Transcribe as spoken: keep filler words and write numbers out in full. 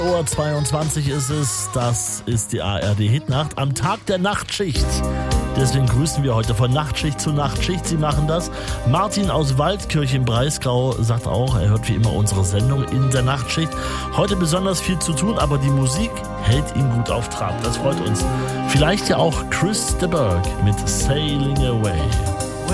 Uhr zweiundzwanzig ist es, das ist die A R D-Hitnacht am Tag der Nachtschicht. Deswegen grüßen wir heute von Nachtschicht zu Nachtschicht. Sie machen das. Martin aus Waldkirch im Breisgau sagt auch, er hört wie immer unsere Sendung in der Nachtschicht. Heute besonders viel zu tun, aber die Musik hält ihn gut auf Trab. Das freut uns. Vielleicht ja auch Chris de Burgh mit Sailing Away.